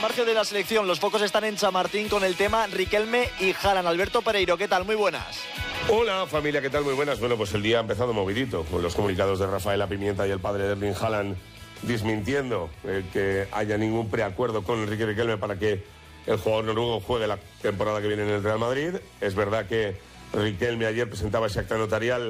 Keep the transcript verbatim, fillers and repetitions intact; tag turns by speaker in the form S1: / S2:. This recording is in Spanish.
S1: margen de la selección, los focos están en Chamartín con el tema Riquelme y Haaland. Alberto Pereiro, ¿qué tal? Muy buenas.
S2: Hola familia, ¿qué tal? Muy buenas. Bueno, pues el día ha empezado movidito, con los comunicados de Rafaela Pimienta y el padre de Erling Haaland desmintiendo eh, que haya ningún preacuerdo con Enrique Riquelme para que el jugador noruego juegue la temporada que viene en el Real Madrid. Es verdad que Riquelme ayer presentaba ese acta notarial